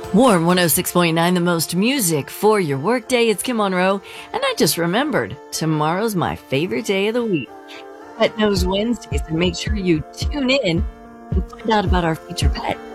Warm 106.9, the most music for your workday. It's Kim Monroe, and I just remembered tomorrow's my favorite day of the week. Pet Knows Wednesdays, and make sure you tune in and find out about our feature pet.